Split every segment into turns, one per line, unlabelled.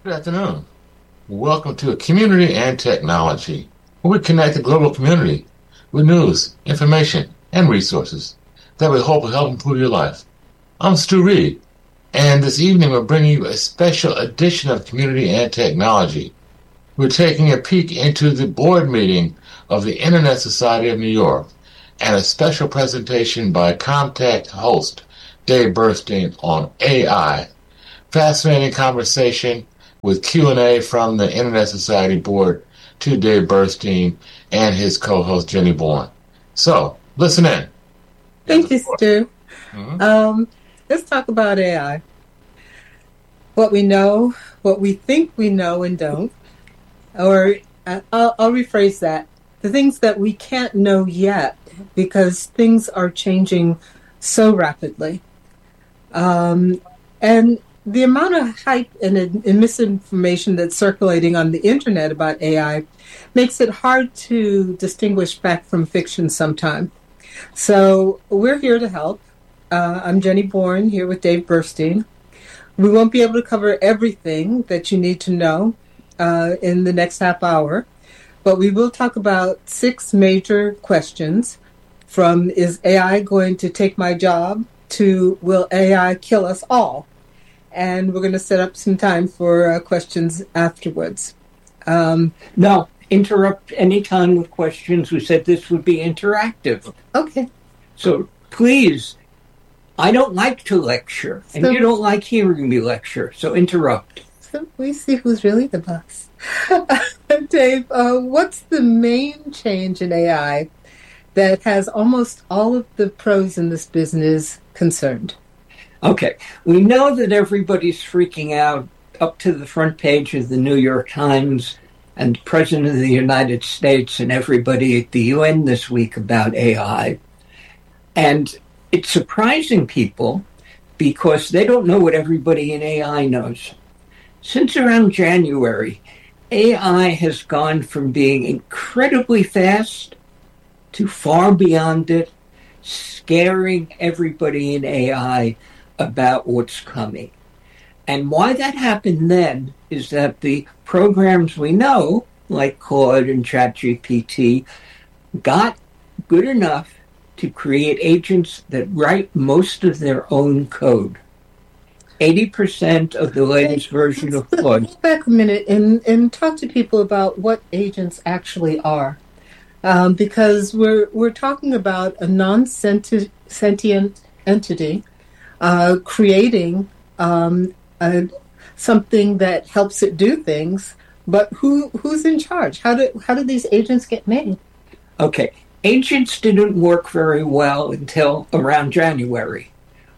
Good afternoon. Welcome to Community and Technology, where we connect the global community with news, information, and resources that we hope will help improve your life. I'm Stu Reed, and this evening we're bringing you a special edition of Community and Technology. We're taking a peek into the board meeting of the Internet Society of New York and a special presentation by Comtech host Dave Burstein on AI. Fascinating conversation with Q&A from the Internet Society board to Dave Burstein and his co-host Jenny Bourne. So, listen in.
Thank you, Stu. Let's talk about AI. What we know, what we think we know and don't. Or I'll rephrase that. The things that we can't know yet because things are changing so rapidly. And the amount of hype and misinformation that's circulating on the internet about AI makes it hard to distinguish fact from fiction sometimes. So we're here to help. I'm Jenny Bourne here with Dave Burstein. We won't be able to cover everything that you need to know in the next half hour, but we will talk about 6 major questions from is AI going to take my job to will AI kill us all? And we're going to set up some time for questions afterwards.
No, interrupt anytime with questions. We said this would be interactive.
Okay.
So please, I don't like to lecture, and you don't like hearing me lecture, so interrupt.
So we see who's really the boss. Dave, what's the main change in AI that has almost all of the pros in this business concerned?
Okay, we know that everybody's freaking out up to the front page of the New York Times and the President of the United States and everybody at the UN this week about AI. And it's surprising people because they don't know what everybody in AI knows. Since around January, AI has gone from being incredibly fast to far beyond it, scaring everybody in AI about what's coming. And why that happened then is that the programs we know, like Claude and ChatGPT, got good enough to create agents that write most of their own code. 80% of the latest version of Claude.
Go back a minute and talk to people about what agents actually are. Because we're talking about a non-sentient entity creating something that helps it do things, but who's in charge? How do these agents get made?
Okay, agents didn't work very well until around January.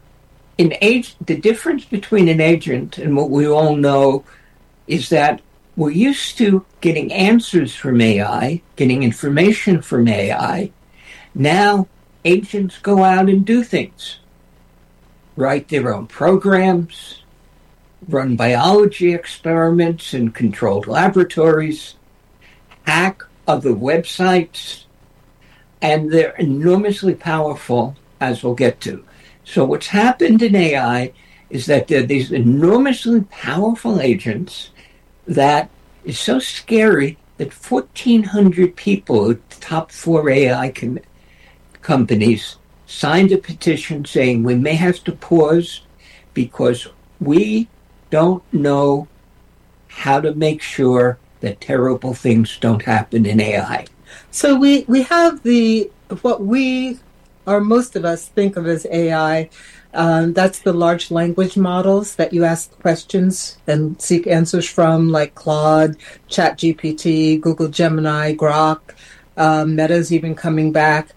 The difference between an agent and what we all know is that we're used to getting answers from AI, getting information from AI. Now, agents go out and do things. Write their own programs, run biology experiments in controlled laboratories, hack other websites, and they're enormously powerful, as we'll get to. So what's happened in AI is that there are these enormously powerful agents that is so scary that 1,400 people at the top 4 AI companies signed a petition saying we may have to pause because we don't know how to make sure that terrible things don't happen in AI.
So we have what we, or most of us, think of as AI. That's the large language models that you ask questions and seek answers from, like Claude, ChatGPT, Google Gemini, Grok, Meta's even coming back.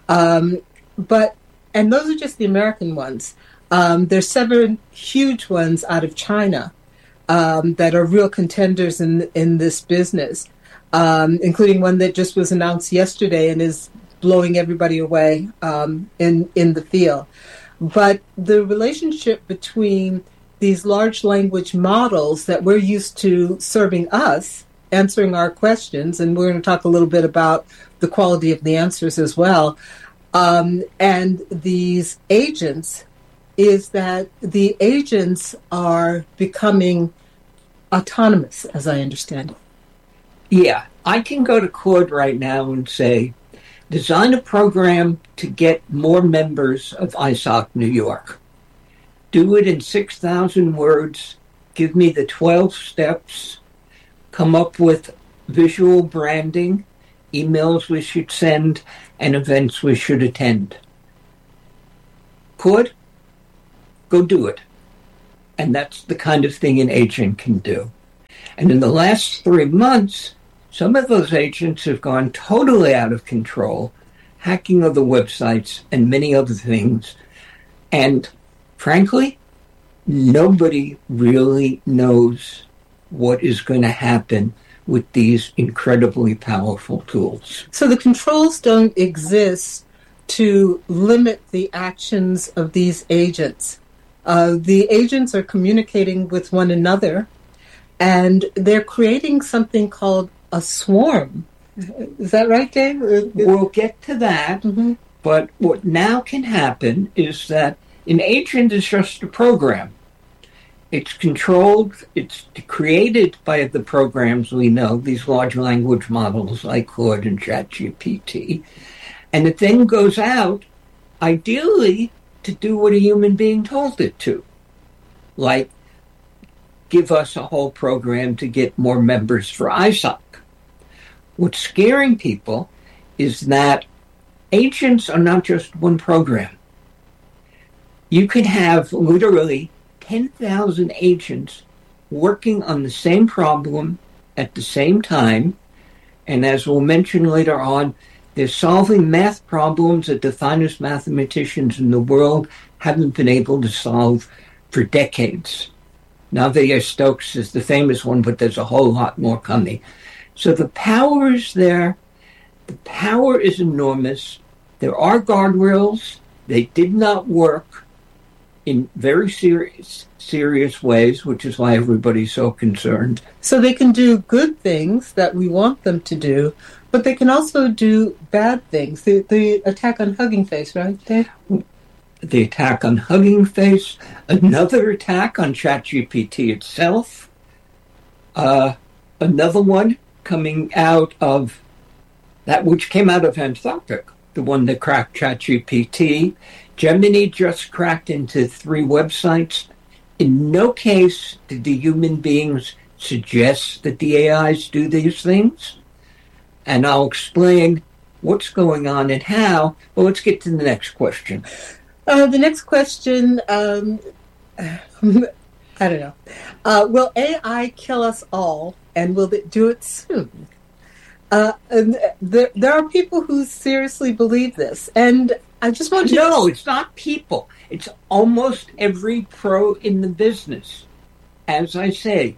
And those are just the American ones. There's 7 huge ones out of China that are real contenders in this business, including one that just was announced yesterday and is blowing everybody away in the field. But the relationship between these large language models that we're used to serving us, answering our questions, and we're going to talk a little bit about the quality of the answers as well, and these agents, is that the agents are becoming autonomous, as I understand it.
Yeah, I can go to Claude right now and say, design a program to get more members of ISOC New York. Do it in 6,000 words. Give me the 12 steps. Come up with visual branding, emails we should send, and events we should attend. Claude, go do it. And that's the kind of thing an agent can do. And in the last 3 months, some of those agents have gone totally out of control, hacking other websites and many other things. And frankly, nobody really knows what is going to happen with these incredibly powerful tools.
So the controls don't exist to limit the actions of these agents. The agents are communicating with one another, and they're creating something called a swarm. Is that right, Dave?
We'll get to that, but what now can happen is that an agent is just a program. It's controlled, it's created by the programs we know, these large language models like Claude and ChatGPT, and it then goes out, ideally, to do what a human being told it to, like give us a whole program to get more members for ISOC. What's scaring people is that agents are not just one program. You can have literally 10,000 agents working on the same problem at the same time, and as we'll mention later on, they're solving math problems that the finest mathematicians in the world haven't been able to solve for decades. Navier-Stokes is the famous one, but there's a whole lot more coming. So the power is there. The power is enormous. There are guardrails. They did not work in very serious ways, which is why everybody's so concerned.
So they can do good things that we want them to do, but they can also do bad things. The attack on Hugging Face, right, Dave?
The attack on Hugging Face, another attack on ChatGPT itself, another one coming out of that which came out of Anthropic, the one that cracked ChatGPT. Gemini just cracked into 3 websites. In no case did the human beings suggest that the AIs do these things. And I'll explain what's going on and how. Well, let's get to the next question.
The next question, I don't know. Will AI kill us all, and will it do it soon? And there are people who seriously believe this, and I just want you
No, it's not people. It's almost every pro in the business. As I say,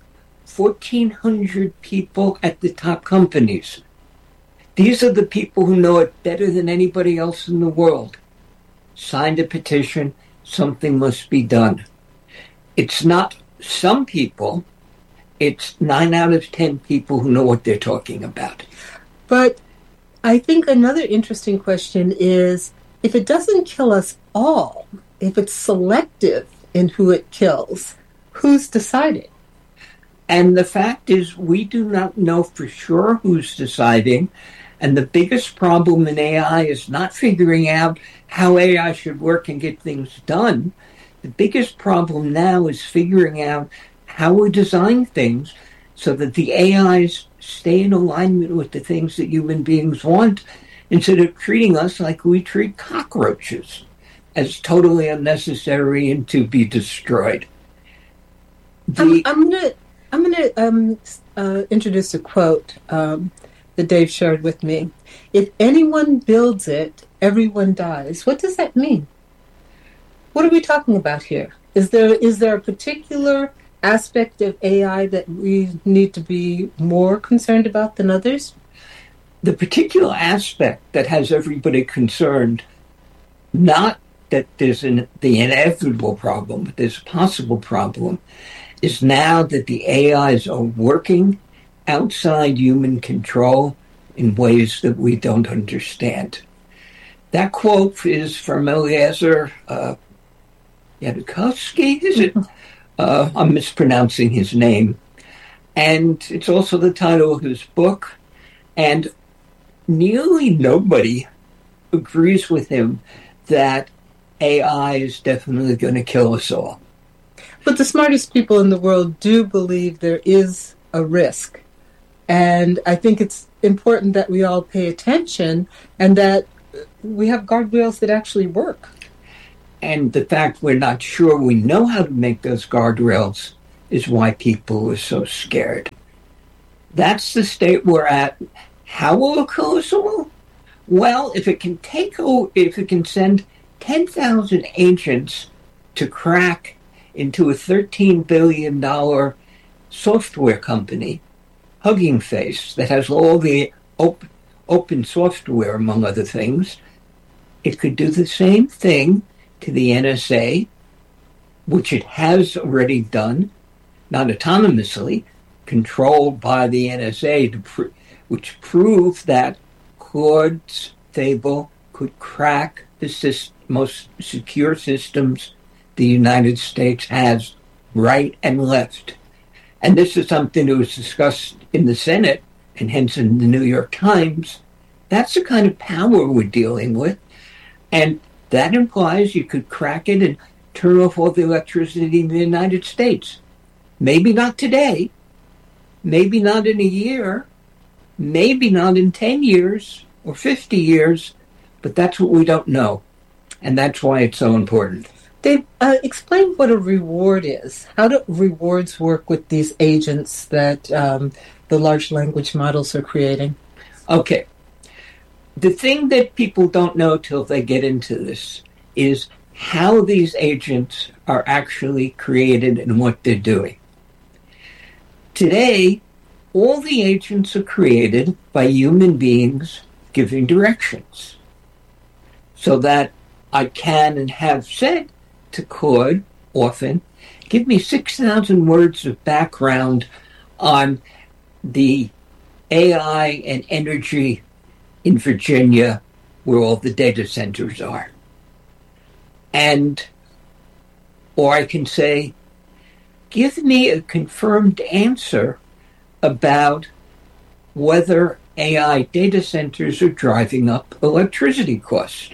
1,400 people at the top companies. These are the people who know it better than anybody else in the world. Signed a petition, something must be done. It's not some people, it's 9 out of 10 people who know what they're talking about.
But I think another interesting question is, if it doesn't kill us all, if it's selective in who it kills, who's deciding?
And the fact is, we do not know for sure who's deciding. And the biggest problem in AI is not figuring out how AI should work and get things done. The biggest problem now is figuring out how we design things so that the AIs stay in alignment with the things that human beings want, instead of treating us like we treat cockroaches, as totally unnecessary and to be destroyed.
I'm gonna introduce a quote that Dave shared with me. If anyone builds it, everyone dies. What does that mean? What are we talking about here? Is there a particular aspect of AI that we need to be more concerned about than others?
The particular aspect that has everybody concerned, not that there's the inevitable problem, but there's a possible problem, is now that the AIs are working outside human control in ways that we don't understand. That quote is from Eliezer Yudkowsky, is it? I'm mispronouncing his name. And it's also the title of his book. And nearly nobody agrees with him that AI is definitely going to kill us all.
But the smartest people in the world do believe there is a risk. And I think it's important that we all pay attention and that we have guardrails that actually work.
And the fact we're not sure we know how to make those guardrails is why people are so scared. That's the state we're at. How will it kill us all? Well, if it can send 10,000 agents to crack into a $13 billion software company, Hugging Face, that has all the open software, among other things, it could do the same thing to the NSA, which it has already done, not autonomously, controlled by the NSA, which proved that Claude's Fable could crack the most secure systems the United States has, right and left. And this is something that was discussed in the Senate and hence in the New York Times. That's the kind of power we're dealing with. And that implies you could crack it and turn off all the electricity in the United States. Maybe not today, maybe not in a year, maybe not in 10 years or 50 years, but that's what we don't know. And that's why it's so important.
Dave, explain what a reward is. How do rewards work with these agents that the large language models are creating?
Okay. The thing that people don't know till they get into this is how these agents are actually created and what they're doing. Today, all the agents are created by human beings giving directions. So that I can and have said to Claude often, give me 6,000 words of background on the AI and energy in Virginia where all the data centers are. Or I can say, give me a confirmed answer about whether AI data centers are driving up electricity costs.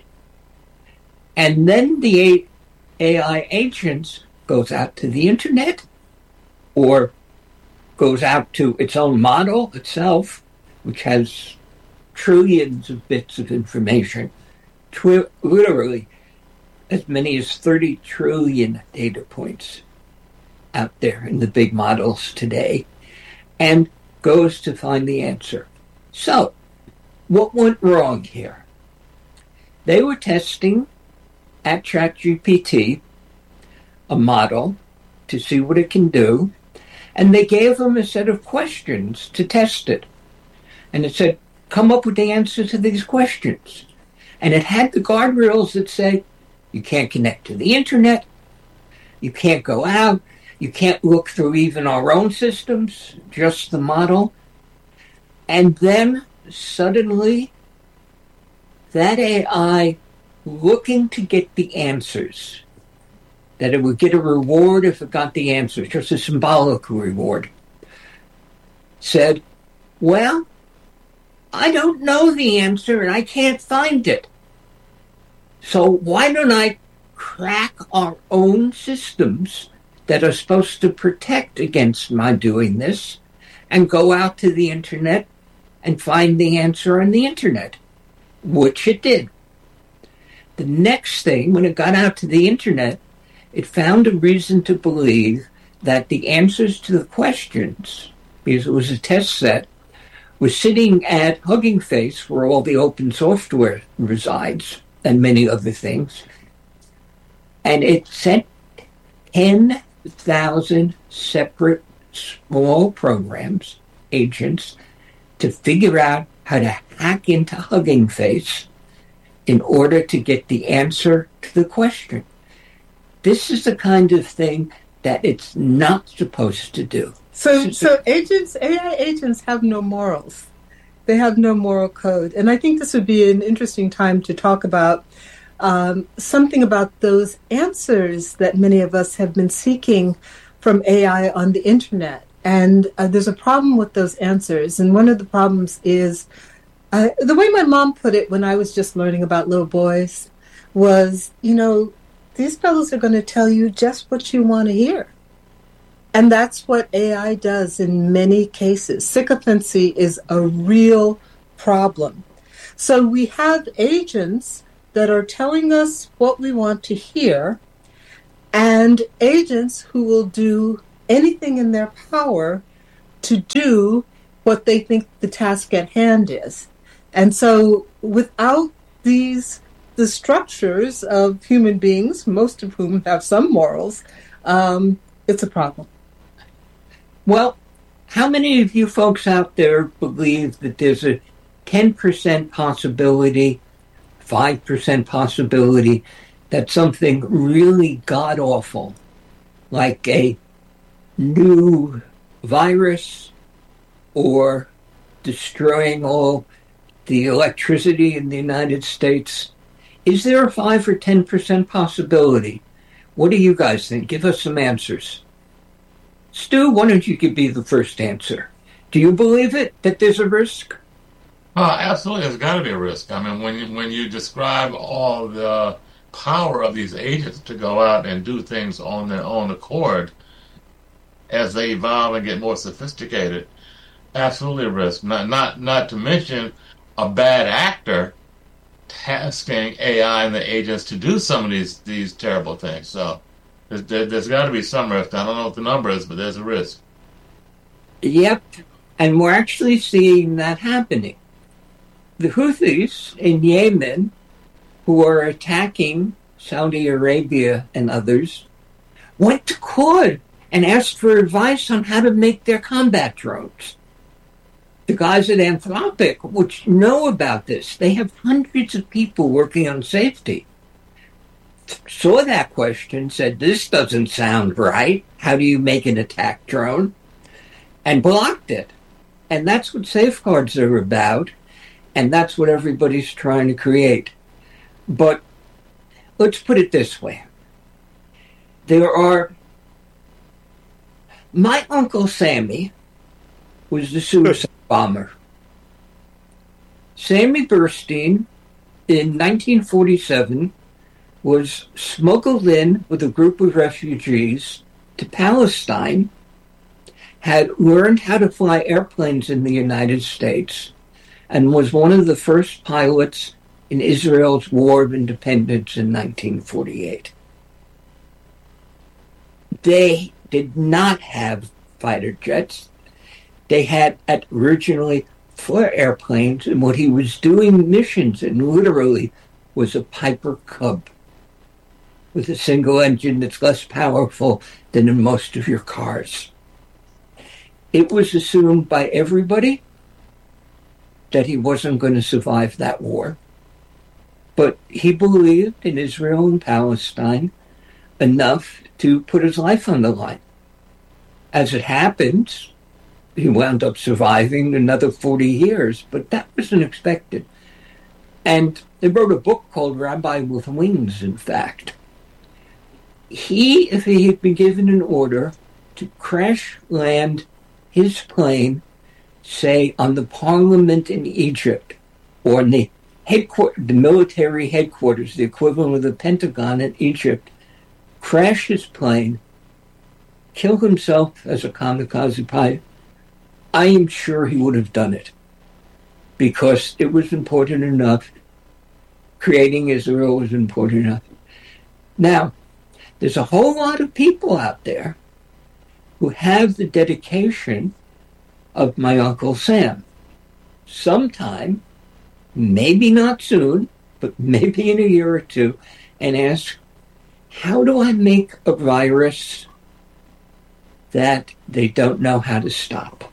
And then the AI agents goes out to the internet or goes out to its own model itself, which has trillions of bits of information, literally as many as 30 trillion data points out there in the big models today, and goes to find the answer. So, what went wrong here? They were testing at ChatGPT a model to see what it can do, and they gave them a set of questions to test it. And it said, come up with the answer to these questions. And it had the guardrails that say, you can't connect to the internet, you can't go out, you can't look through even our own systems, just the model. And then suddenly, that AI looking to get the answers, that it would get a reward if it got the answers, just a symbolic reward, said, well, I don't know the answer and I can't find it. So why don't I crack our own systems that are supposed to protect against my doing this and go out to the internet and find the answer on the internet, which it did. The next thing, when it got out to the internet, it found a reason to believe that the answers to the questions, because it was a test set, was sitting at Hugging Face, where all the open software resides, and many other things. And it sent 10,000 separate small programs, agents, to figure out how to hack into Hugging Face in order to get the answer to the question. This is the kind of thing that it's not supposed to do.
So agents, AI agents have no morals. They have no moral code. And I think this would be an interesting time to talk about something about those answers that many of us have been seeking from AI on the internet. And there's a problem with those answers. And one of the problems is the way my mom put it when I was just learning about little boys was, these fellows are going to tell you just what you want to hear. And that's what AI does in many cases. Sycophancy is a real problem. So we have agents that are telling us what we want to hear, and agents who will do anything in their power to do what they think the task at hand is. And so without the structures of human beings, most of whom have some morals, it's a problem.
Well, how many of you folks out there believe that there's a 10% possibility, 5% possibility that something really god-awful, like a new virus or destroying all the electricity in the United States, is there a 5 or 10% possibility? What do you guys think? Give us some answers. Stu, why don't you be the first answer? Do you believe it, that there's a risk?
Absolutely, there's got to be a risk. I mean, when you describe all the power of these agents to go out and do things on their own accord as they evolve and get more sophisticated, absolutely a risk. Not to mention a bad actor tasking AI and the agents to do some of these terrible things. So there's got to be some risk. I don't know what the number is, but there's a risk.
Yep, and we're actually seeing that happening. The Houthis in Yemen, who are attacking Saudi Arabia and others, went to court and asked for advice on how to make their combat drones. The guys at Anthropic, which know about this, they have hundreds of people working on safety, saw that question, said, this doesn't sound right. How do you make an attack drone? And blocked it. And that's what safeguards are about. And that's what everybody's trying to create. But let's put it this way. My Uncle Sammy was the suicide bomber. Sammy Burstein, in 1947, was smuggled in with a group of refugees to Palestine, had learned how to fly airplanes in the United States, and was one of the first pilots in Israel's War of Independence in 1948. They did not have fighter jets. They had originally 4 airplanes, and what he was doing missions in literally was a Piper Cub with a single engine that's less powerful than in most of your cars. It was assumed by everybody that he wasn't going to survive that war. But he believed in Israel and Palestine enough to put his life on the line. As it happens, he wound up surviving another 40 years, but that was unexpected. And they wrote a book called Rabbi with Wings, in fact. If he had been given an order to crash land his plane, say, on the parliament in Egypt, or in the military headquarters, the equivalent of the Pentagon in Egypt, crash his plane, kill himself as a kamikaze pilot, I am sure he would have done it, because it was important enough. Creating Israel was important enough. Now, there's a whole lot of people out there who have the dedication of my Uncle Sam. Sometime, maybe not soon, but maybe in a year or two, and ask, how do I make a virus that they don't know how to stop?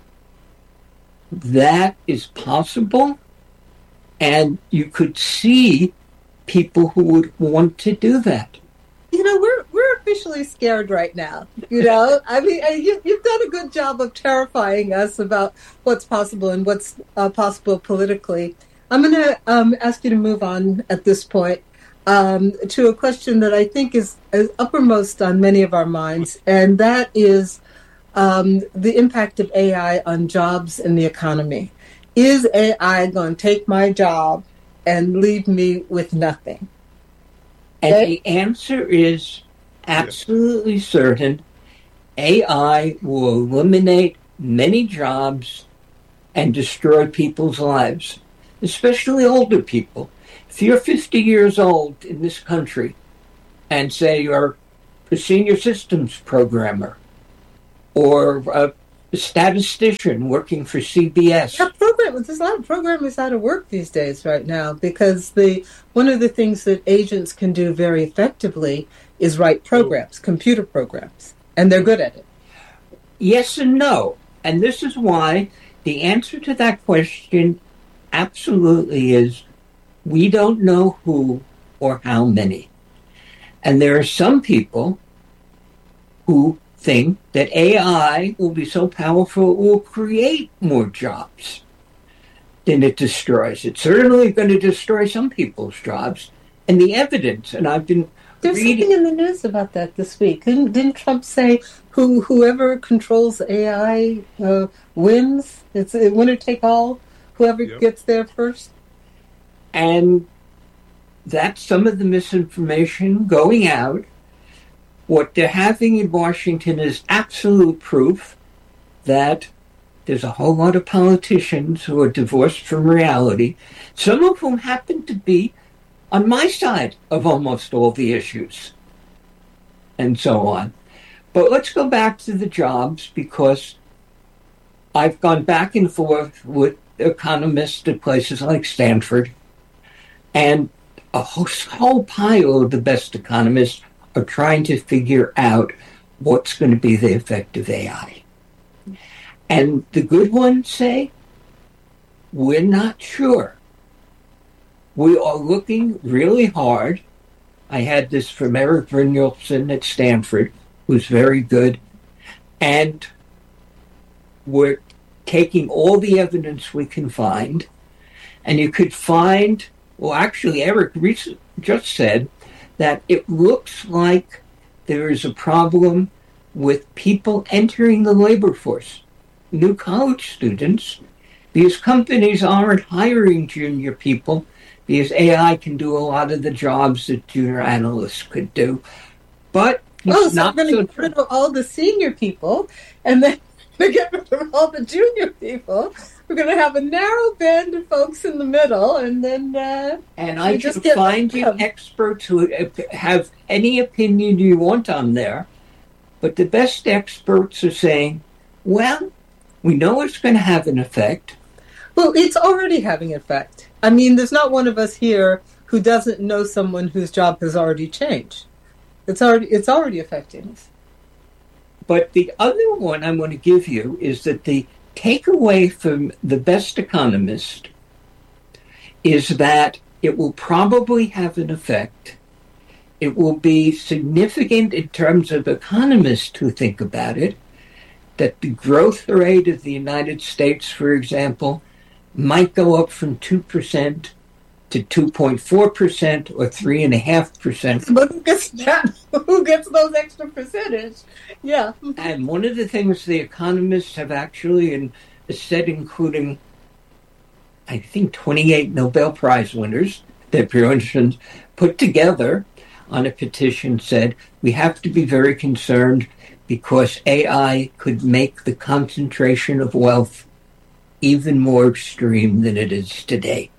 That is possible, and you could see people who would want to do that.
We're officially scared right now. I mean, you've done a good job of terrifying us about what's possible and what's possible politically. I'm going to ask you to move on at this point to a question that I think is uppermost on many of our minds, and that is the impact of AI on jobs and the economy. Is AI going to take my job and leave me with nothing?
And the answer is absolutely certain. AI will eliminate many jobs and destroy people's lives, especially older people. If you're 50 years old in this country and say you're a senior systems programmer or a statistician working for CBS.
Yeah, there's a lot of programmers out of work these days right now because one of the things that agents can do very effectively is write programs, computer programs, and they're good at it.
Yes and no. And this is why the answer to that question absolutely is we don't know who or how many. And there are some people who think that AI will be so powerful it will create more jobs than it destroys. It's certainly going to destroy some people's jobs. And the evidence, and I've been
There's
reading...
something in the news about that this week. Didn't Trump say whoever controls AI wins? It's a winner take all, whoever gets there first?
And that's some of the misinformation going out. What they're having in Washington is absolute proof that there's a whole lot of politicians who are divorced from reality, some of whom happen to be on my side of almost all the issues, and so on. But let's go back to the jobs, because I've gone back and forth with economists at places like Stanford, and a whole pile of the best economists are trying to figure out what's going to be the effect of AI. And the good ones say, we're not sure. We are looking really hard. I had this from Eric Brynjolfsson at Stanford, who's very good. And we're taking all the evidence we can find. And you could find, well, actually, Eric just said that it looks like there is a problem with people entering the labor force, new college students, because companies aren't hiring junior people, because AI can do a lot of the jobs that junior analysts could do. But
so we're going to get rid of all the senior people, and then to get rid of all the junior people. We're going to have a narrow band of folks in the middle, and then
and I just find you experts who have any opinion you want on there. But the best experts are saying, well, we know it's going to have an effect.
Well, it's already having an effect. I mean, there's not one of us here who doesn't know someone whose job has already changed. It's already affecting us.
But the other one I'm going to give you is that the takeaway from the best economist is that it will probably have an effect. It will be significant in terms of economists who think about it, that the growth rate of the United States, for example, might go up from 2% to 2.4% or 3.5%.
But who gets that? Who gets those extra percentage? Yeah.
And one of the things the economists have actually said, including, I think, 28 Nobel Prize winners that Bjornson put together on a petition, said we have to be very concerned because AI could make the concentration of wealth even more extreme than it is today.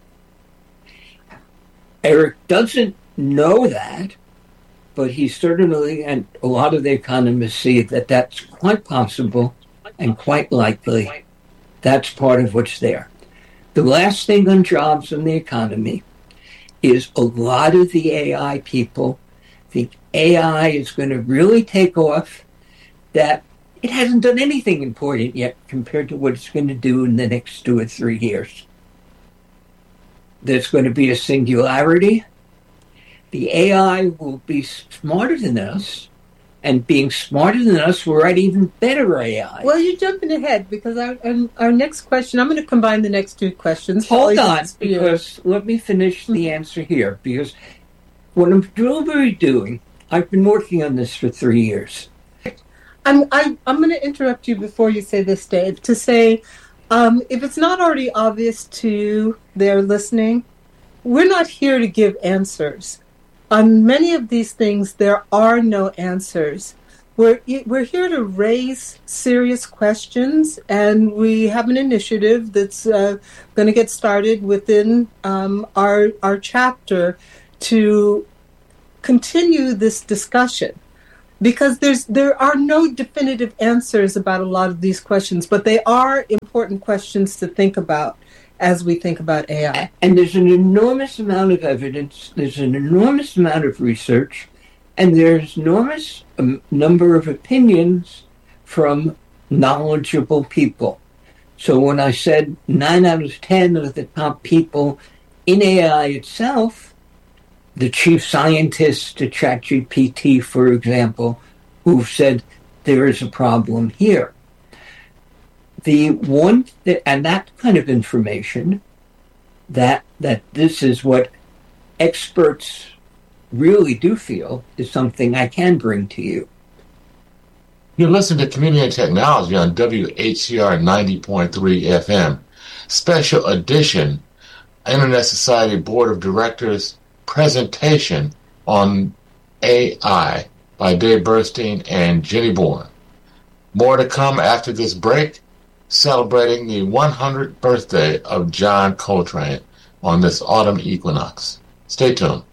Eric doesn't know that, but he certainly, and a lot of the economists see that that's quite possible and quite likely. That's part of what's there. The last thing on jobs and the economy is a lot of the AI people think AI is going to really take off, that it hasn't done anything important yet compared to what it's going to do in the next 2 or 3 years. There's going to be a singularity. The AI will be smarter than us, and being smarter than us will write even better AI.
Well, you're jumping ahead, because our next question, I'm going to combine the next 2 questions.
Hold on, because let me finish the answer here, because what I'm doing, I've been working on this for 3 years.
I'm going to interrupt you before you say this, Dave, to say, if it's not already obvious to their listening, we're not here to give answers. On many of these things, there are no answers. We're here to raise serious questions, and we have an initiative that's going to get started within our chapter to continue this discussion. Because there are no definitive answers about a lot of these questions, but they are important questions to think about as we think about AI.
And there's an enormous amount of evidence, there's an enormous amount of research, and there's enormous number of opinions from knowledgeable people. So when I said 9 out of 10 of the top people in AI itself, the chief scientists at ChatGPT, for example, who said there is a problem here. And that kind of information, that this is what experts really do feel, is something I can bring to you.
You're listening to Community and Technology on WHCR 90.3 FM. Special edition, Internet Society Board of Directors presentation on AI by Dave Burstein and Jenny Bourne. More to come after this break, celebrating the 100th birthday of John Coltrane on this autumn equinox. Stay tuned.